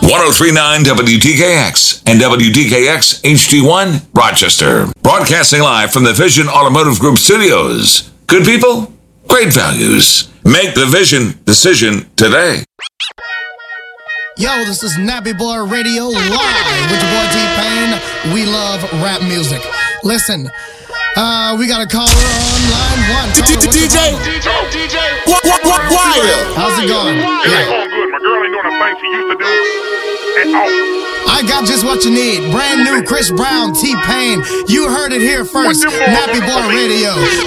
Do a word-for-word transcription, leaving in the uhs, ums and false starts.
oh three point nine W T K X and W T K X H D one, Rochester. Broadcasting live from the Vision Automotive Group studios. Good people, great values. Make the Vision decision today. Yo, this is Nappy Boy Radio live with your boy T-Pain. We love rap music. Listen, uh, we got a caller on line one. D J, D J, what, what, what, why? How's it going? It ain't going good. My girl ain't doing the thing she used to do at all. I got just what you need. Brand new Chris Brown, T-Pain. You heard it here first. Nappy Boy Radio.